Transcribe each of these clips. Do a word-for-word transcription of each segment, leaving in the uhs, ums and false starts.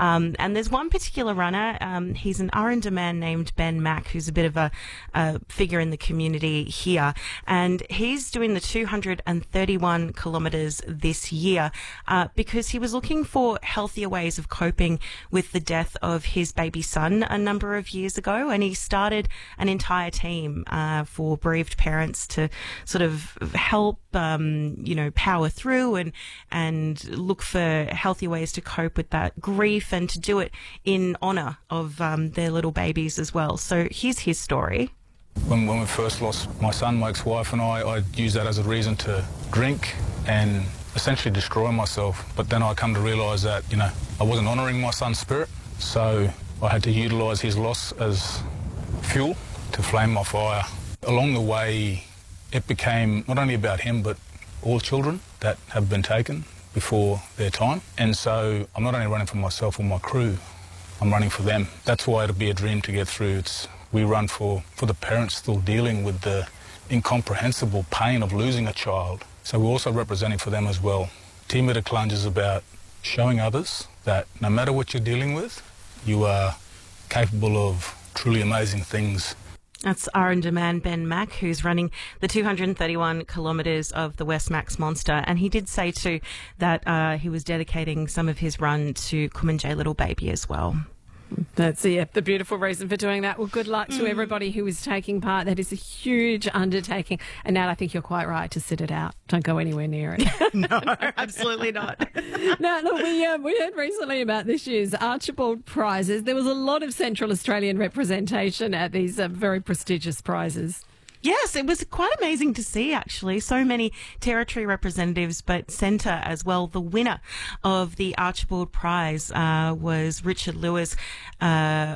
Um, and there's one particular runner, um, he's an Aranda man named Ben Mack, who's a bit of a, a figure in the community here. And he's doing the two hundred thirty-one kilometres this year uh, because he was looking for healthier ways of coping with the death of his baby son a number of years ago. And he started an entire team uh, for bereaved parents to sort of help, um, you know, power through and, and look for healthy ways to cope with that grief and to do it in honour of um, their little babies as well. So here's his story. When, when we first lost my son, my ex-wife and I, I used that as a reason to drink and essentially destroy myself. But then I come to realise that, you know, I wasn't honouring my son's spirit, so I had to utilise his loss as fuel to flame my fire. Along the way, it became not only about him, but all children that have been taken before their time. And so I'm not only running for myself or my crew, I'm running for them. That's why it'll be a dream to get through. It's, we run for, for the parents still dealing with the incomprehensible pain of losing a child. So we're also representing for them as well. Team at a Clunge is about showing others that no matter what you're dealing with, you are capable of truly amazing things. That's Aranda man Ben Mack, who's running the two hundred thirty-one kilometres of the West Max Monster. And he did say too that uh, he was dedicating some of his run to Kumanjay little baby as well. That's yeah, the beautiful reason for doing that. Well, good luck to mm. everybody who is taking part. That is a huge undertaking. And Nat, I think you're quite right to sit it out. Don't go anywhere near it. No, absolutely not. Now, look, we, uh, we heard recently about this year's Archibald Prizes. There was a lot of Central Australian representation at these uh, very prestigious prizes. Yes, it was quite amazing to see, actually. So many territory representatives, but centre as well. The winner of the Archibald Prize uh, was Richard Lewis' uh,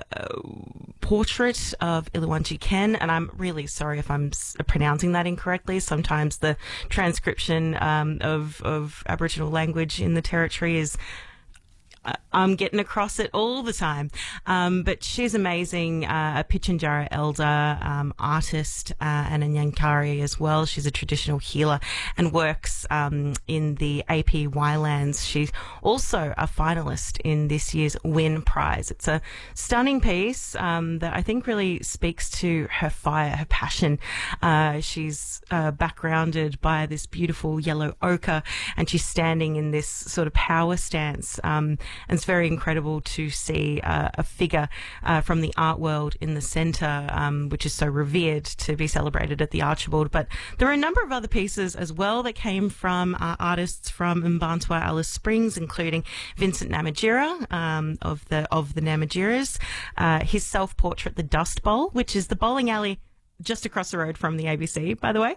portrait of Iliwanji Ken, and I'm really sorry if I'm pronouncing that incorrectly. Sometimes the transcription um, of, of Aboriginal language in the territory is I'm getting across it all the time. Um, but she's amazing, uh, a Pitjantjatjara elder, um, artist, uh, and a Nyankari as well. She's a traditional healer and works um, in the A P Y lands. She's also a finalist in this year's Win Prize. It's a stunning piece um, that I think really speaks to her fire, her passion. Uh, she's uh, backgrounded by this beautiful yellow ochre, and she's standing in this sort of power stance. Um, And it's very incredible to see uh, a figure uh, from the art world in the centre, um, which is so revered, to be celebrated at the Archibald. But there are a number of other pieces as well that came from uh, artists from Mbantua Alice Springs, including Vincent Namatjira um, of the of the Namatjiras, uh, his self-portrait, The Dust Bowl, which is the bowling alley just across the road from the A B C, by the way.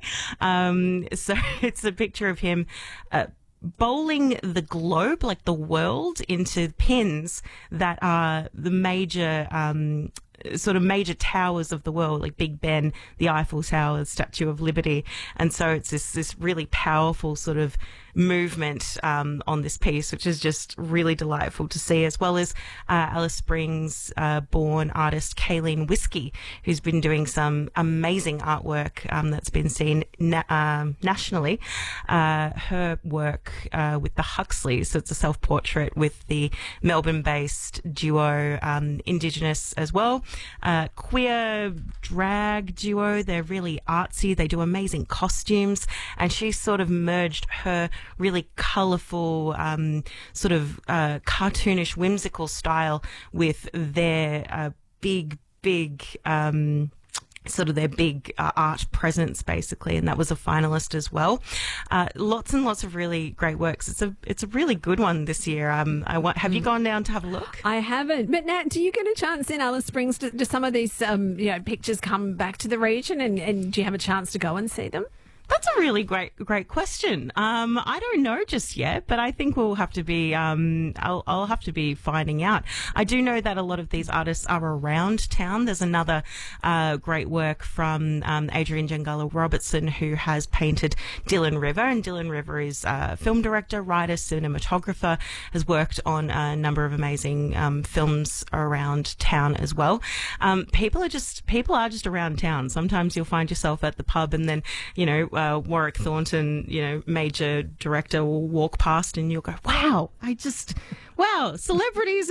Um, so it's a picture of him Uh, bowling the globe, like the world, into pins that are the major um sort of major towers of the world, like Big Ben, the Eiffel Tower, the Statue of Liberty. And so it's this this really powerful sort of movement um, on this piece, which is just really delightful to see, as well as uh, Alice Springs uh, born artist Kayleen Whiskey, who's been doing some amazing artwork um, that's been seen na- um, nationally. Uh, her work uh, with the Huxleys, so it's a self-portrait with the Melbourne-based duo, um, Indigenous as well, uh, queer drag duo. They're really artsy. They do amazing costumes, and she sort of merged her really colourful, um, sort of uh, cartoonish, whimsical style with their uh, big, big, um, sort of their big uh, art presence, basically, and that was a finalist as well. Uh, lots and lots of really great works. It's a it's a really good one this year. Um, I want, have you gone down to have a look? I haven't. But Nat, do you get a chance in Alice Springs? Do, do some of these um, you know pictures come back to the region, and, and do you have a chance to go and see them? That's a really great, great question. Um, I don't know just yet, but I think we'll have to be, um, I'll, I'll have to be finding out. I do know that a lot of these artists are around town. There's another, uh, great work from, um, Adrian Jangala Robertson, who has painted Dylan River, and Dylan River is a film director, writer, cinematographer, has worked on a number of amazing, um, films around town as well. Um, people are just, people are just around town. Sometimes you'll find yourself at the pub, and then, you know, Uh, Warwick Thornton, you know, major director, will walk past and you'll go, wow, I just, wow, celebrities